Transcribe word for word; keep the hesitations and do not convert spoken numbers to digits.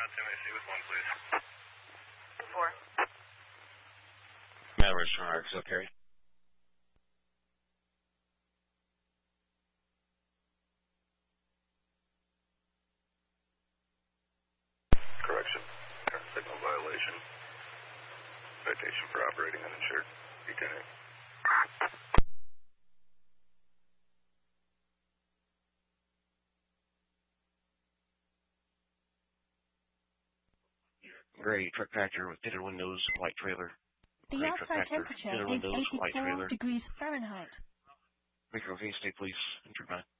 Tim A C with one, please. Four. Matter restaurant, Arkansas, so carry. Correction. Signal violation. Citation for operating uninsured. Beginning. Gray truck tractor with tinted windows, white trailer. The Gray outside truck tractor, temperature tinted is windows, white eighty-four trailer. degrees Fahrenheit. Baker, okay, stay please. Enter nine.